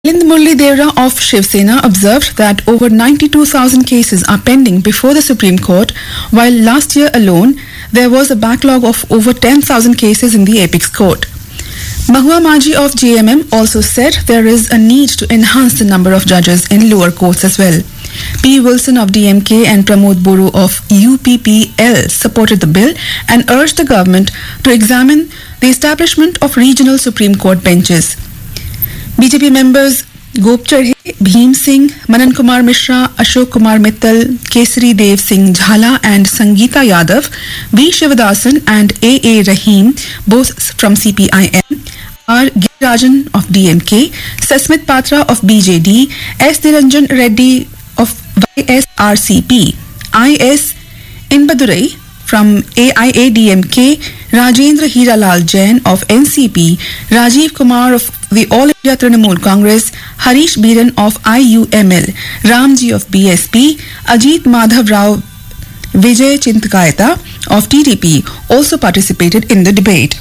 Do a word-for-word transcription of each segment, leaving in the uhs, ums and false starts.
Milind Murli Devra of Shiv Sena observed that over ninety-two thousand cases are pending before the Supreme Court, while last year alone there was a backlog of over ten thousand cases in the Apex Court. Mahua Maji of J M M also said there is a need to enhance the number of judges in lower courts as well. P. Wilson of D M K and Pramod Boru of U P P L supported the bill and urged the government to examine the establishment of regional Supreme Court benches. B J P members Gop Chadhe, Bhim Singh, Manan Kumar Mishra, Ashok Kumar Mittal, Kesari Dev Singh Jhala and Sangeeta Yadav, V. Shivadasan and A. A. Rahim, both from C P I M, R. Girajan of D M K, Sasmit Patra of B J D, S. Niranjan Reddy of Y S R C P, I S. Inbadurai from A I A D M K, Rajendra Hiralal Jain of N C P, Rajiv Kumar of the All India Trinamool Congress, Harish Biran of I U M L, Ramji of B S P, Ajit Madhav Rao, Vijay Chintakayata of T D P also participated in the debate.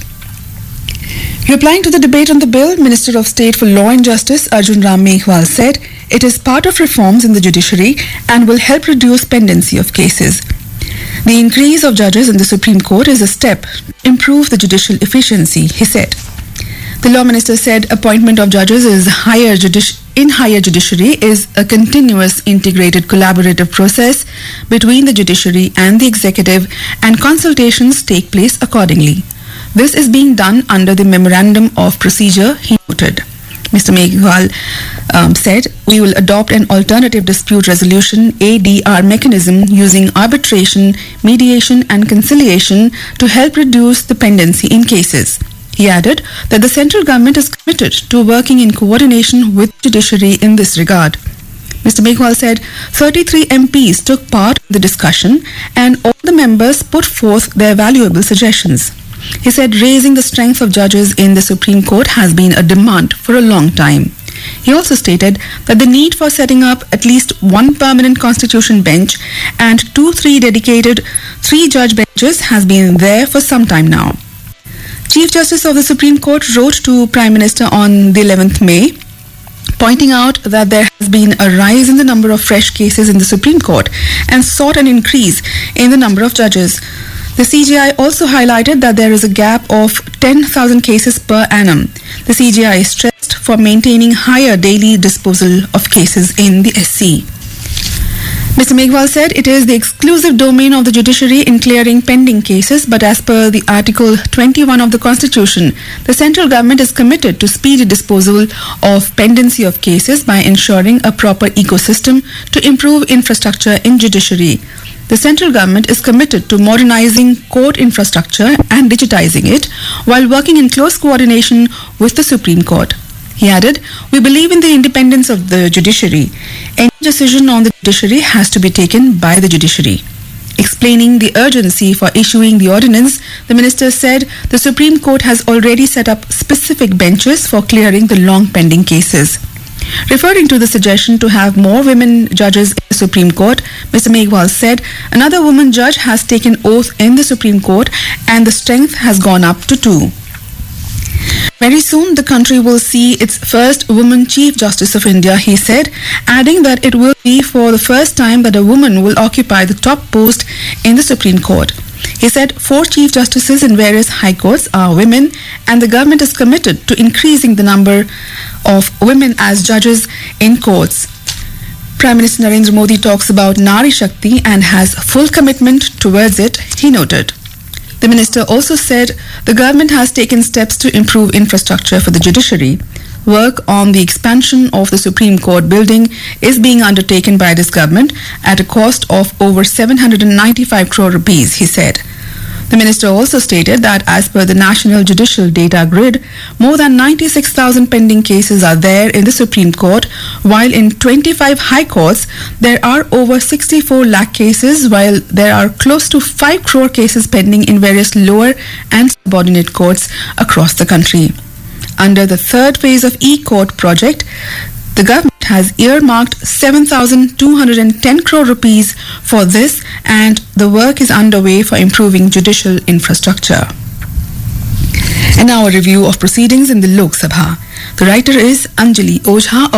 Replying to the debate on the bill, Minister of State for Law and Justice Arjun Ram Meghwal said it is part of reforms in the judiciary and will help reduce pendency of cases. The increase of judges in the Supreme Court is a step to improve the judicial efficiency, he said. The Law Minister said appointment of judges is higher judici- in higher judiciary is a continuous integrated collaborative process between the judiciary and the executive, and consultations take place accordingly. This is being done under the Memorandum of Procedure, he noted. Mister Meghwal um, said, we will adopt an alternative dispute resolution A D R mechanism using arbitration, mediation and conciliation to help reduce the pendency in cases. He added that the central government is committed to working in coordination with judiciary in this regard. Mister Meghwal said thirty-three M Ps took part in the discussion and all the members put forth their valuable suggestions. He said raising the strength of judges in the Supreme Court has been a demand for a long time. He also stated that the need for setting up at least one permanent constitution bench and two three dedicated three-judge benches has been there for some time now. Chief Justice of the Supreme Court wrote to Prime Minister on the eleventh of May, pointing out that there has been a rise in the number of fresh cases in the Supreme Court and sought an increase in the number of judges. The C J I also highlighted that there is a gap of ten thousand cases per annum. The C J I stressed for maintaining higher daily disposal of cases in the S C. Mister Meghwal said it is the exclusive domain of the judiciary in clearing pending cases, but as per the Article twenty-one of the Constitution, the central government is committed to speedy disposal of pendency of cases by ensuring a proper ecosystem to improve infrastructure in judiciary. The central government is committed to modernizing court infrastructure and digitizing it while working in close coordination with the Supreme Court. He added, we believe in the independence of the judiciary. Any decision on the judiciary has to be taken by the judiciary. Explaining the urgency for issuing the ordinance, the minister said the Supreme Court has already set up specific benches for clearing the long pending cases. Referring to the suggestion to have more women judges in the Supreme Court, Mister Meghwal said another woman judge has taken oath in the Supreme Court and the strength has gone up to two. Very soon the country will see its first woman Chief Justice of India, he said, adding that it will be for the first time that a woman will occupy the top post in the Supreme Court. He said four Chief Justices in various High Courts are women and the government is committed to increasing the number of women as judges in courts. Prime Minister Narendra Modi talks about Nari Shakti and has full commitment towards it, he noted. The minister also said the government has taken steps to improve infrastructure for the judiciary. Work on the expansion of the Supreme Court building is being undertaken by this government at a cost of over seven hundred ninety-five crore rupees, he said. The minister also stated that as per the National Judicial Data Grid, more than ninety-six thousand pending cases are there in the Supreme Court, while in twenty-five high courts there are over sixty-four lakh cases, while there are close to five crore cases pending in various lower and subordinate courts across the country. Under the third phase of e-court project, the government has earmarked seven thousand two hundred ten crore rupees for this, and the work is underway for improving judicial infrastructure. And now a review of proceedings in the Lok Sabha. The writer is Anjali Ojha